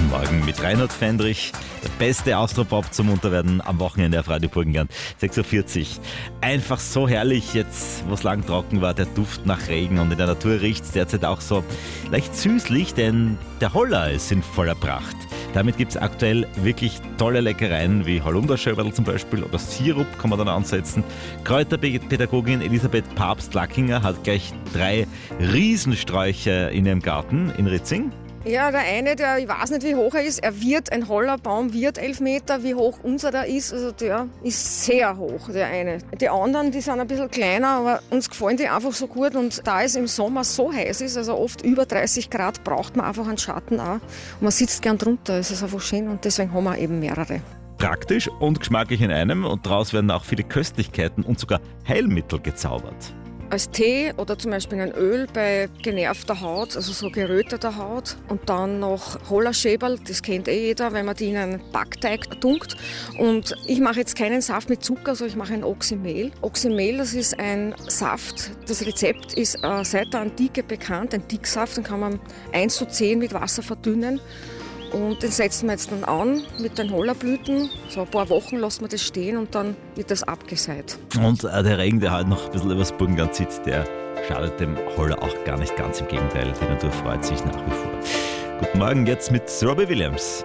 Guten Morgen mit Reinhard Fendrich. Der beste Austropop zum Unterwerden am Wochenende auf Radio Burgenland. 6.40 Uhr. Einfach so herrlich jetzt, wo es lang trocken war, der Duft nach Regen. Und in der Natur riecht es derzeit auch so leicht süßlich, denn der Holler ist in voller Pracht. Damit gibt es aktuell wirklich tolle Leckereien wie Holunderschöberl zum Beispiel oder Sirup kann man dann ansetzen. Kräuterpädagogin Elisabeth Papst-Lackinger hat gleich 3 Riesensträucher in ihrem Garten in Ritzing. Ja, der eine, ich weiß nicht, wie hoch er ist. Ein Hollerbaum wird 11 Meter. Wie hoch unser ist, also der ist sehr hoch, der eine. Die anderen, die sind ein bisschen kleiner, aber uns gefallen die einfach so gut. Und da es im Sommer so heiß ist, also oft über 30 Grad, braucht man einfach einen Schatten auch. Und man sitzt gern drunter, es ist einfach schön und deswegen haben wir eben mehrere. Praktisch und geschmacklich in einem und daraus werden auch viele Köstlichkeiten und sogar Heilmittel gezaubert. Als Tee oder zum Beispiel ein Öl bei genervter Haut, also so geröteter Haut. Und dann noch Hollerschäberl, das kennt jeder, wenn man die in einen Backteig tunkt. Und ich mache jetzt keinen Saft mit Zucker, sondern ich mache ein Oxymehl. Oxymehl, das ist ein Saft, das Rezept ist seit der Antike bekannt, ein Dicksaft, den kann man 1:10 mit Wasser verdünnen. Und den setzen wir jetzt dann an mit den Hollerblüten. So ein paar Wochen lassen wir das stehen und dann wird das abgesät. Und der Regen, der halt noch ein bisschen übers Burgenland zieht, der schadet dem Holler auch gar nicht, ganz im Gegenteil. Die Natur freut sich nach wie vor. Guten Morgen jetzt mit Robbie Williams.